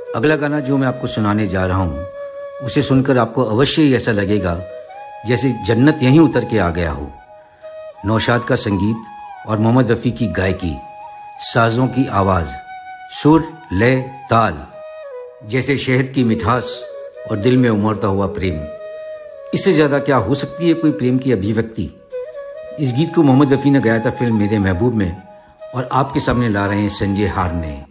अगला गाना जो मैं आपको सुनाने जा रहा हूँ उसे सुनकर आपको अवश्य ही ऐसा लगेगा जैसे जन्नत यहीं उतर के आ गया हो। नौशाद का संगीत और मोहम्मद रफ़ी की गायकी, साजों की आवाज़, सुर, लय, ताल, जैसे शहद की मिठास और दिल में उमड़ता हुआ प्रेम। इससे ज़्यादा क्या हो सकती है कोई प्रेम की अभिव्यक्ति। इस गीत को मोहम्मद रफ़ी ने गाया था फिल्म मेरे महबूब में और आपके सामने ला रहे हैं संजय हारने।